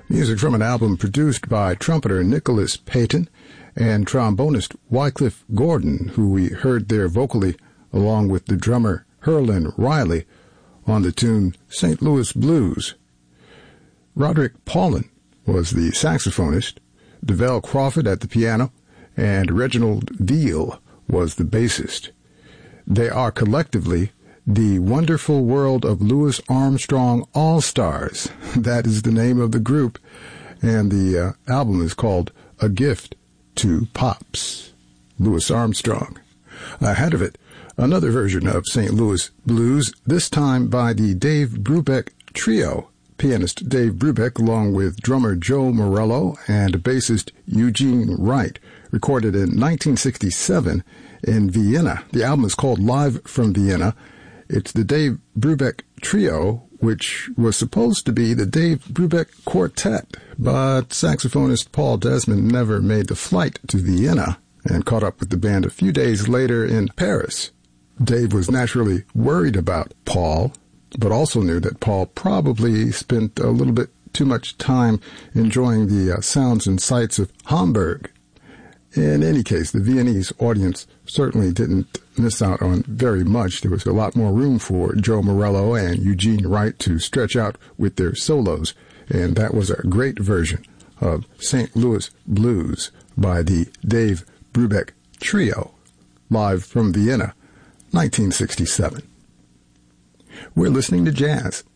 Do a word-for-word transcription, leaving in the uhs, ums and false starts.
Music from an album produced by trumpeter Nicholas Payton and trombonist Wycliffe Gordon, who we heard there vocally along with the drummer Herlin Riley on the tune Saint Louis Blues. Roderick Paulin was the saxophonist, DeVell Crawford at the piano, and Reginald Veal was the bassist. They are collectively the Wonderful World of Louis Armstrong All-Stars. That is the name of the group, and the uh, album is called A Gift to Pops. Louis Armstrong. Ahead of it, another version of Saint Louis Blues, this time by the Dave Brubeck Trio. Pianist Dave Brubeck, along with drummer Joe Morello and bassist Eugene Wright, recorded in nineteen sixty-seven in Vienna. The album is called Live from Vienna. It's the Dave Brubeck Trio, which was supposed to be the Dave Brubeck Quartet, but saxophonist Paul Desmond never made the flight to Vienna and caught up with the band a few days later in Paris. Dave was naturally worried about Paul, but also knew that Paul probably spent a little bit too much time enjoying the uh, sounds and sights of Hamburg. In any case, the Viennese audience certainly didn't miss out on very much. There was a lot more room for Joe Morello and Eugene Wright to stretch out with their solos, and that was a great version of Saint Louis Blues by the Dave Brubeck Trio, live from Vienna, nineteen sixty-seven. We're listening to jazz